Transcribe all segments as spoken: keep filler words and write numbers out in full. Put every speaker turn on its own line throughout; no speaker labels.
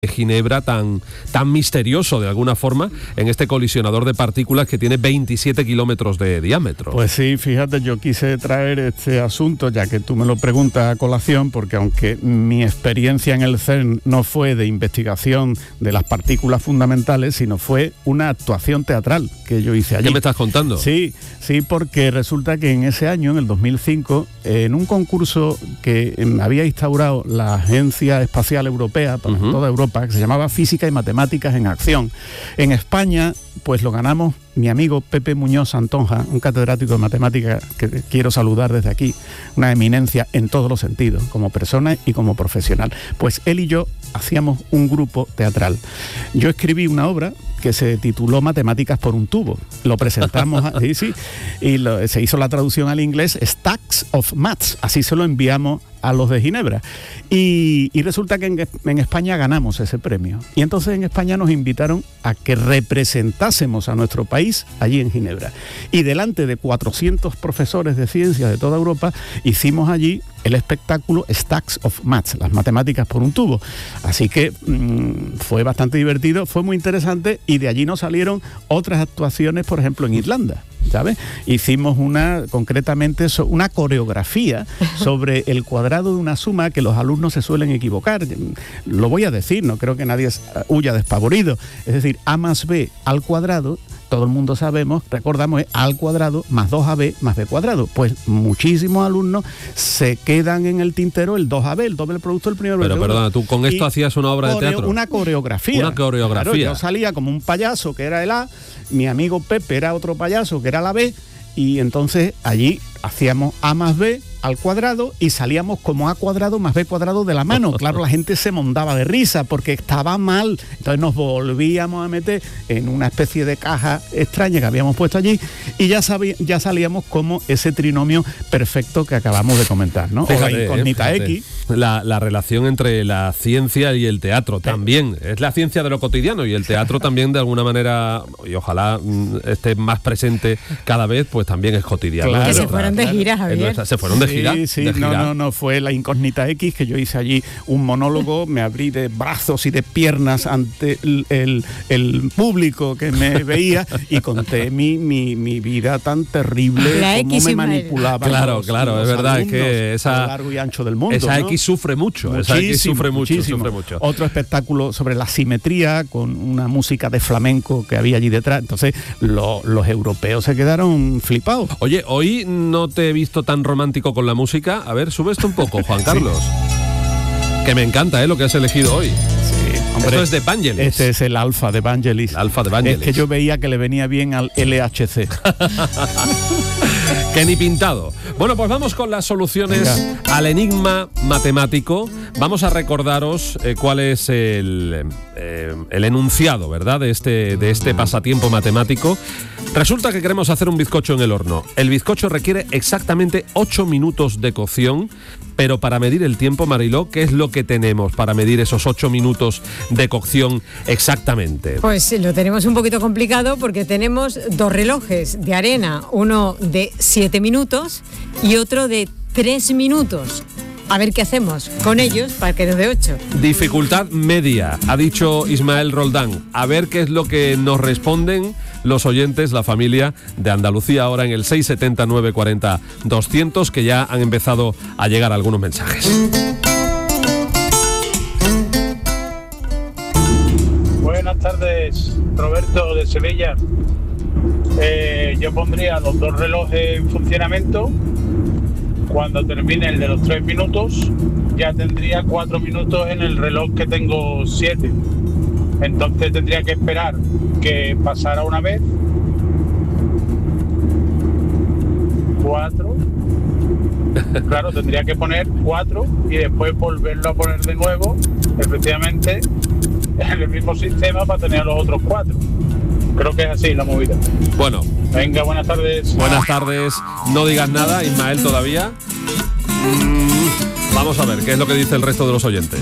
Ginebra tan, tan misterioso de alguna forma en este colisionador de partículas que tiene veintisiete kilómetros de diámetro.
Pues sí, fíjate, yo quise traer este asunto ya que tú me lo preguntas a colación, porque aunque mi experiencia en el CERN no fue de investigación de las partículas fundamentales, sino fue una actuación teatral que yo hice allí.
¿Qué me estás contando?
Sí, sí, porque resulta que en ese año, en el dos mil cinco, en un concurso que había instaurado la Agencia Espacial Europea para uh-huh. toda Europa, que se llamaba Física y Matemáticas en Acción. En España, pues lo ganamos mi amigo Pepe Muñoz Santonja, un catedrático de matemáticas que quiero saludar desde aquí, una eminencia en todos los sentidos, como persona y como profesional. Pues él y yo hacíamos un grupo teatral. Yo escribí una obra que se tituló Matemáticas por un tubo. Lo presentamos, a, sí, sí, y lo, se hizo la traducción al inglés Stacks of Maths. Así se lo enviamos a los de Ginebra. Y, y resulta que en, en España ganamos ese premio. Y entonces en España nos invitaron a que representásemos a nuestro país allí en Ginebra. Y delante de cuatrocientos profesores de ciencias de toda Europa, hicimos allí el espectáculo Stacks of Maths, las matemáticas por un tubo. Así que mmm, fue bastante divertido, fue muy interesante, y de allí nos salieron otras actuaciones, por ejemplo, en Irlanda, ¿sabes? Hicimos una, concretamente, so, una coreografía sobre el cuadrado de una suma que los alumnos se suelen equivocar. Lo voy a decir, no creo que nadie huya despavorido. Es decir, A más B al cuadrado, todo el mundo sabemos, recordamos, es A al cuadrado más dos A B más B cuadrado. Pues muchísimos alumnos se quedan en el tintero el dos A B, el doble producto del primero.
Pero perdona, tú con esto hacías una obra de teatro.
Una coreografía.
Una coreografía.
Claro, yo salía como un payaso que era el A, mi amigo Pepe era otro payaso que era la B, y entonces allí hacíamos A más B al cuadrado y salíamos como A cuadrado más B cuadrado de la mano. Claro, la gente se montaba de risa porque estaba mal. Entonces nos volvíamos a meter en una especie de caja extraña que habíamos puesto allí y ya, sabí, ya salíamos como ese trinomio perfecto que acabamos de comentar, ¿no?
Fíjate,
o la incógnita eh, X.
La, la relación entre la ciencia y el teatro también. Es la ciencia de lo cotidiano y el teatro también de alguna manera, y ojalá esté más presente cada vez, pues también es cotidiano.
Claro, que se fueron de gira, Javier.
Se fueron de gira.
Sí, sí,
de gira.
no, no, no, fue la incógnita X, que yo hice allí un monólogo, me abrí de brazos y de piernas ante el, el, el público que me veía y conté mi, mi, mi vida tan terrible,
la
cómo
X
me manipulaban.
Claro,
los,
claro,
los
es verdad, es que esa,
a lo largo y ancho del mundo,
esa
¿no?
X sufre mucho,
Muchísimo,
esa X sufre mucho,
muchísimo.
sufre mucho.
Otro espectáculo sobre la simetría con una música de flamenco que había allí detrás. Entonces lo, los europeos se quedaron flipados.
Oye, hoy no te he visto tan romántico con la música. A ver, sube esto un poco, Juan Carlos. Sí. Que me encanta, ¿eh? Lo que has elegido hoy.
Sí, hombre,
esto es de Vangelis.
Este es el alfa de Vangelis.
El alfa de Vangelis.
Es que yo veía que le venía bien al L H C.
Que ni pintado. Bueno, pues vamos con las soluciones Venga. al enigma matemático. Vamos a recordaros eh, cuál es el, eh, el enunciado, ¿verdad?, de este, de este pasatiempo matemático. Resulta que queremos hacer un bizcocho en el horno. El bizcocho requiere exactamente ocho minutos de cocción, pero para medir el tiempo, Mariló, ¿qué es lo que tenemos para medir esos ocho minutos de cocción exactamente?
Pues lo tenemos un poquito complicado porque tenemos dos relojes de arena, uno de siete minutos y otro de tres minutos. A ver qué hacemos con ellos para que nos dé ocho.
Dificultad media, ha dicho Ismael Roldán. A ver qué es lo que nos responden los oyentes, la familia de Andalucía, ahora en el seis siete cero, nueve cuatro cero, doscientos, que ya han empezado a llegar algunos mensajes.
Buenas tardes, Roberto de Sevilla. Eh, yo pondría los dos relojes en funcionamiento. Cuando termine el de los tres minutos, ya tendría cuatro minutos en el reloj que tengo siete. Entonces tendría que esperar que pasara una vez. Cuatro. Claro, tendría que poner cuatro y después volverlo a poner de nuevo, efectivamente, en el mismo sistema para tener los otros cuatro. Creo que es así la movida.
Bueno.
Venga, buenas tardes.
Buenas tardes. No digas nada, Ismael, todavía. Mm, vamos a ver qué es lo que dice el resto de los oyentes.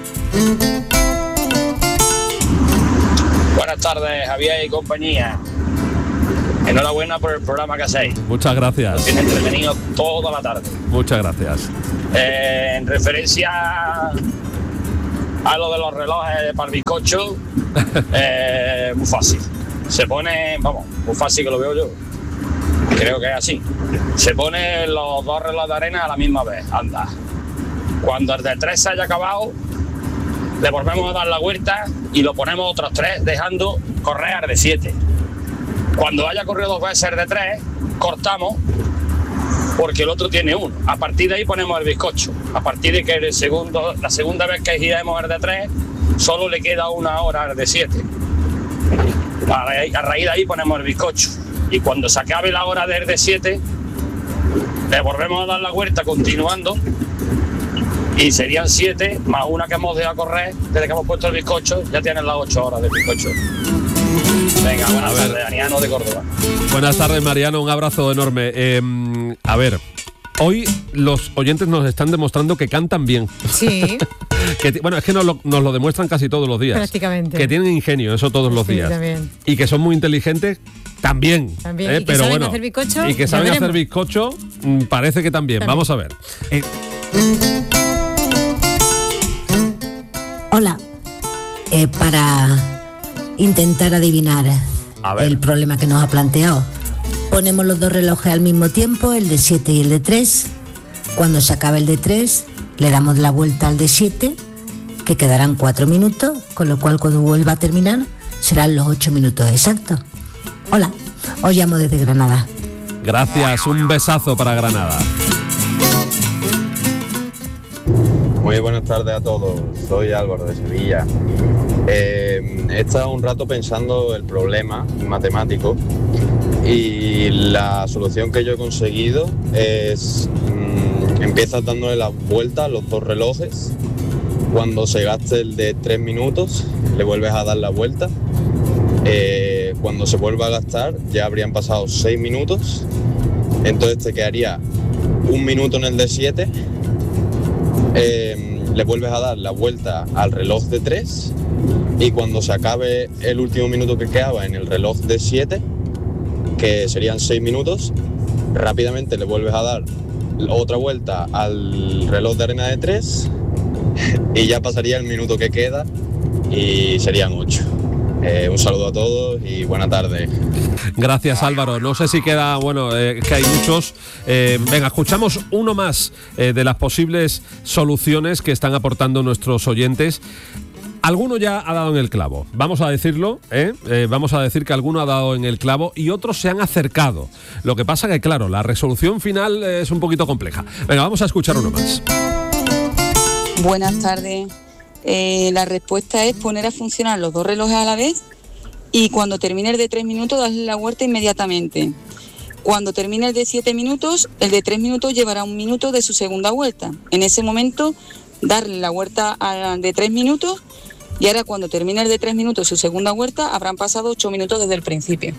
Buenas tardes, Javier y compañía. Enhorabuena por el programa que hacéis.
Muchas gracias.
Nos tiene entretenido toda la tarde.
Muchas gracias.
Eh, en referencia a lo de los relojes para el bizcocho, eh, muy fácil. Se pone, vamos, muy fácil que lo veo yo. Creo que es así. Se pone los dos relojes de arena a la misma vez, anda. Cuando el de tres se haya acabado, le volvemos a dar la vuelta y lo ponemos otros tres, dejando correr al de siete. Cuando haya corrido dos veces el de tres, cortamos, porque el otro tiene uno. A partir de ahí ponemos el bizcocho. A partir de que el segundo, la segunda vez que giremos el de tres, solo le queda una hora al de siete. A raíz, a raíz de ahí ponemos el bizcocho. Y cuando se acabe la hora del de siete, le volvemos a dar la vuelta continuando. Y serían siete más una que hemos dejado correr desde que hemos puesto el bizcocho, ya tienen las ocho horas de bizcocho. Venga, buenas tardes, Daniano de Córdoba.
Buenas tardes, Mariano, un abrazo enorme. Eh, a ver, hoy los oyentes nos están demostrando que cantan bien.
Sí.
que, bueno, es que nos lo, nos lo demuestran casi todos los días.
Prácticamente.
Que tienen ingenio, eso todos los
sí,
días.
También.
Y que son muy inteligentes. También,
también.
Eh,
¿Y que
pero
saben
bueno,
hacer bizcocho?
Y que saben hacer bizcocho, mmm, parece que también. también. Vamos a ver. Eh.
Hola. Eh, para intentar adivinar el problema que nos ha planteado, ponemos los dos relojes al mismo tiempo, el de siete y el de tres. Cuando se acabe el de tres, le damos la vuelta al de siete, que quedarán cuatro minutos, con lo cual cuando vuelva a terminar serán los ocho minutos exactos. Hola, os llamo desde Granada.
Gracias, un besazo para Granada.
Muy buenas tardes a todos, soy Álvaro de Sevilla. Eh, he estado un rato pensando el problema matemático y la solución que yo he conseguido es mmm, empiezas dándole la vuelta a los dos relojes. Cuando se gaste el de tres minutos le vuelves a dar la vuelta. Eh, cuando se vuelva a gastar ya habrían pasado seis minutos, entonces te quedaría un minuto en el de siete. Eh, le vuelves a dar la vuelta al reloj de tres y cuando se acabe el último minuto que quedaba en el reloj de siete, que serían seis minutos, rápidamente le vuelves a dar otra vuelta al reloj de arena de tres y ya pasaría el minuto que queda y serían ocho. Eh, un saludo a todos y buena tarde.
Gracias, Álvaro. No sé si queda, bueno, eh, que hay muchos. Eh, venga, escuchamos uno más eh, de las posibles soluciones que están aportando nuestros oyentes. Alguno ya ha dado en el clavo, vamos a decirlo, ¿eh? Eh, vamos a decir que alguno ha dado en el clavo y otros se han acercado. Lo que pasa que, claro, la resolución final es un poquito compleja. Venga, vamos a escuchar uno más.
Buenas tardes. Eh, la respuesta es poner a funcionar los dos relojes a la vez y cuando termine el de tres minutos darle la vuelta inmediatamente. Cuando termine el de siete minutos, el de tres minutos llevará un minuto de su segunda vuelta. En ese momento darle la vuelta al de tres minutos y ahora cuando termine el de tres minutos su segunda vuelta habrán pasado ocho minutos desde el principio.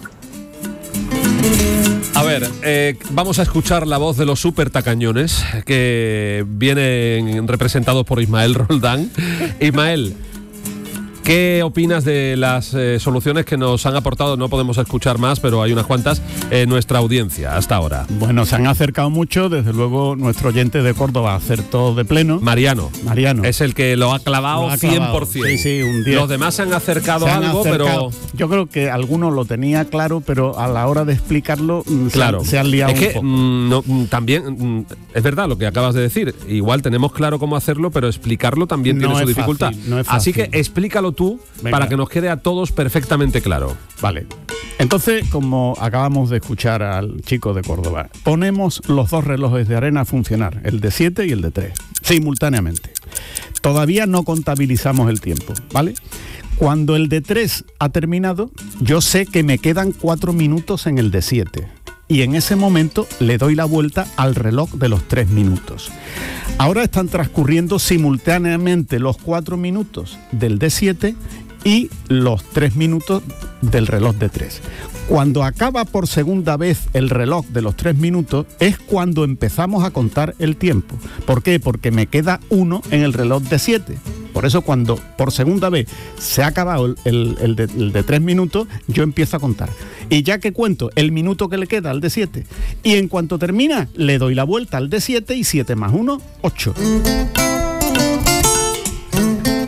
A ver, eh, vamos a escuchar la voz de los súper tacañones que vienen representados por Ismael Roldán. Ismael, ¿qué opinas de las eh, soluciones que nos han aportado? No podemos escuchar más, pero hay unas cuantas en nuestra audiencia hasta ahora.
Bueno, se han acercado mucho, desde luego nuestro oyente de Córdoba acertó de pleno.
Mariano.
Mariano.
Es el que lo ha clavado,
lo ha clavado.
cien por ciento.
Sí, sí, un diez.
Los demás se han acercado
se han
algo,
acercado.
pero...
Yo creo que algunos lo tenía claro, pero a la hora de explicarlo
claro.
se, han, se han liado
es que,
un poco.
Mm, no, también, mm, es verdad lo que acabas de decir. Igual tenemos claro cómo hacerlo, pero explicarlo también
no
tiene su
es
dificultad.
Fácil, no es
Así
fácil.
que explícalo tú. Venga. Para que nos quede a todos perfectamente claro.
Vale. Entonces, como acabamos de escuchar al chico de Córdoba, ponemos los dos relojes de arena a funcionar, el de siete y el de tres, simultáneamente. Todavía no contabilizamos el tiempo, ¿vale? Cuando el de tres ha terminado, yo sé que me quedan cuatro minutos en el de siete. Y en ese momento le doy la vuelta al reloj de los tres minutos. Ahora están transcurriendo simultáneamente los cuatro minutos del de siete y los tres minutos del reloj de tres. Cuando acaba por segunda vez el reloj de los tres minutos es cuando empezamos a contar el tiempo. ¿Por qué? Porque me queda uno en el reloj de siete. Por eso cuando por segunda vez se ha acabado el, el, el, de, el de tres minutos, yo empiezo a contar. Y ya que cuento el minuto que le queda al de siete, y en cuanto termina, le doy la vuelta al de siete y siete más uno, ocho.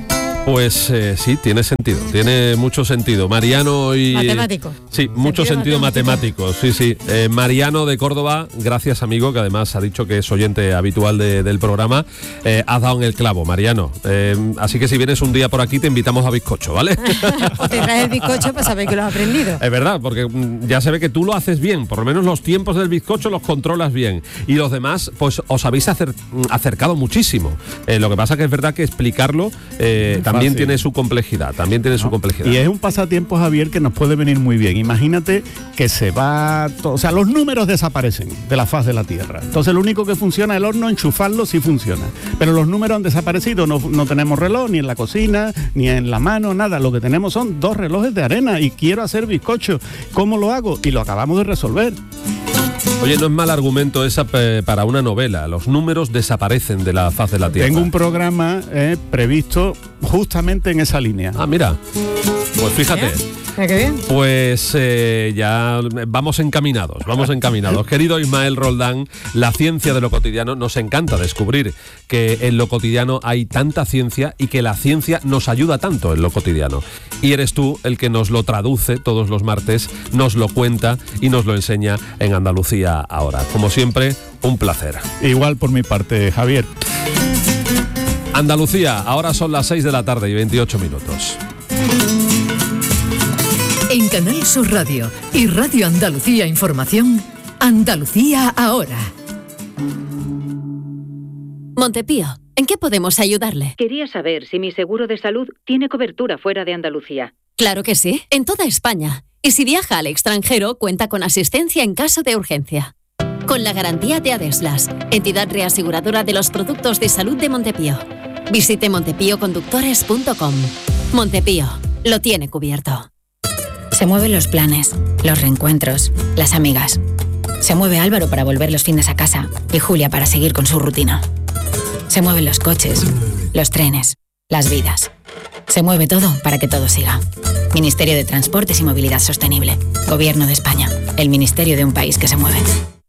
Pues eh, sí, tiene sentido, tiene mucho sentido. Mariano y...
Matemático.
Sí, mucho sentido, sentido matemático. matemático, sí, sí. Eh, Mariano de Córdoba, gracias amigo, que además ha dicho que es oyente habitual de, del programa. Eh, has dado en el clavo, Mariano. Eh, así que si vienes un día por aquí te invitamos a bizcocho, ¿vale?
O te traes el bizcocho para saber que lo has aprendido.
Es verdad, porque ya se ve que tú lo haces bien, por lo menos los tiempos del bizcocho los controlas bien. Y los demás, pues os habéis acer- acercado muchísimo. Eh, lo que pasa que es verdad que explicarlo eh, también También tiene su complejidad, también tiene no. su complejidad.
Y es un pasatiempo, Javier, que nos puede venir muy bien. Imagínate que se va... To- o sea, los números desaparecen de la faz de la Tierra. Entonces, lo único que funciona, el horno, enchufarlo sí funciona. Pero los números han desaparecido. No, no tenemos reloj, ni en la cocina, ni en la mano, nada. Lo que tenemos son dos relojes de arena y quiero hacer bizcocho. ¿Cómo lo hago? Y lo acabamos de resolver.
Oye, no es mal argumento esa pe- para una novela. Los números desaparecen de la faz de la Tierra.
Tengo un programa eh, previsto justamente en esa línea.
Ah, mira. Pues fíjate.
¿Qué bien?
Pues eh, ya vamos encaminados, vamos encaminados. Querido Ismael Roldán, la ciencia de lo cotidiano, nos encanta descubrir que en lo cotidiano hay tanta ciencia y que la ciencia nos ayuda tanto en lo cotidiano. Y eres tú el que nos lo traduce todos los martes, nos lo cuenta y nos lo enseña en Andalucía Ahora. Como siempre, un placer.
Igual por mi parte, Javier.
Andalucía, ahora son las seis de la tarde y veintiocho minutos.
En Canal Sur Radio y Radio Andalucía Información, Andalucía Ahora.
Montepío, ¿en qué podemos ayudarle?
Quería saber si mi seguro de salud tiene cobertura fuera de Andalucía.
Claro que sí, en toda España. Y si viaja al extranjero, cuenta con asistencia en caso de urgencia. Con la garantía de Adeslas, entidad reaseguradora de los productos de salud de Montepío. Visite montepío conductores punto com. Montepío, lo tiene cubierto.
Se mueven los planes, los reencuentros, las amigas. Se mueve Álvaro para volver los fines a casa y Julia para seguir con su rutina. Se mueven los coches, los trenes, las vidas. Se mueve todo para que todo siga. Ministerio de Transportes y Movilidad Sostenible. Gobierno de España. El ministerio de un país que se mueve.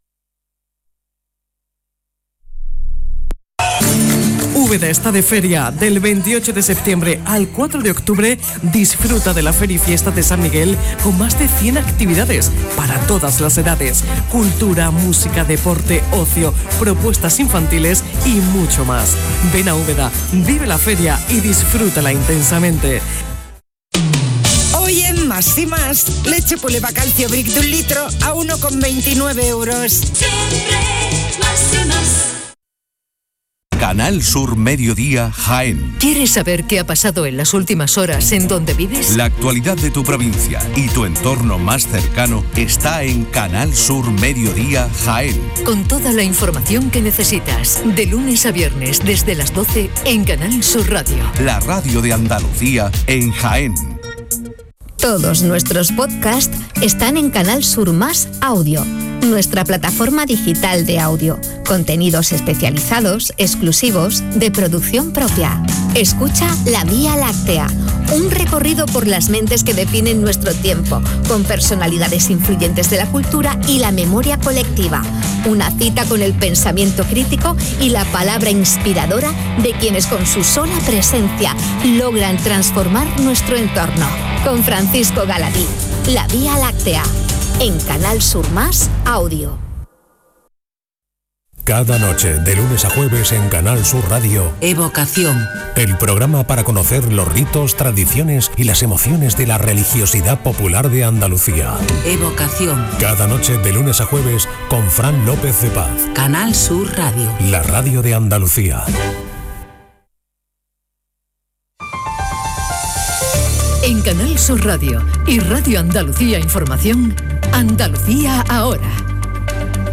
Úbeda está de feria del veintiocho de septiembre al cuatro de octubre. Disfruta de la Feria y Fiesta de San Miguel con más de cien actividades para todas las edades. Cultura, música, deporte, ocio, propuestas infantiles y mucho más. Ven a Úbeda, vive la feria y disfrútala intensamente.
Hoy en Más y Más, leche Puleva Calcio Brick de un litro a uno con veintinueve euros.
Siempre más y más.
Canal Sur Mediodía Jaén.
¿Quieres saber qué ha pasado en las últimas horas en donde vives?
La actualidad de tu provincia y tu entorno más cercano está en Canal Sur Mediodía Jaén.
Con toda la información que necesitas, de lunes a viernes desde las doce en Canal Sur Radio.
La radio de Andalucía en Jaén.
Todos nuestros podcasts están en Canal Sur Más Audio, nuestra plataforma digital de audio. Contenidos especializados, exclusivos, de producción propia. Escucha La Vía Láctea, un recorrido por las mentes que definen nuestro tiempo, con personalidades influyentes de la cultura y la memoria colectiva. Una cita con el pensamiento crítico y la palabra inspiradora de quienes con su sola presencia logran transformar nuestro entorno. Con Francisco Galadí, La Vía Láctea, en Canal Sur Más Audio.
Cada noche, de lunes a jueves en Canal Sur Radio,
Evocación.
El programa para conocer los ritos, tradiciones y las emociones de la religiosidad popular de Andalucía.
Evocación.
Cada noche, de lunes a jueves, con Fran López de Paz.
Canal Sur Radio.
La radio de Andalucía.
En Canal Sur Radio y Radio Andalucía Información, Andalucía Ahora.